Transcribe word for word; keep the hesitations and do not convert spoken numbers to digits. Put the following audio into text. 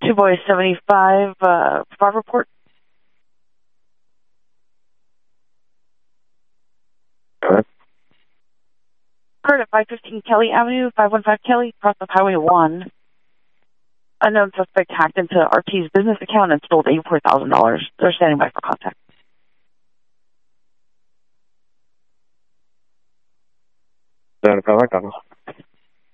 Two Boys seventy-five, uh, fraud report. Good. Occurred at five fifteen Kelly Avenue, five one five Kelly, cross of Highway one. Unknown suspect hacked into R T's business account and stole eighty-four thousand dollars. They're standing by for contact. seventy-five, I got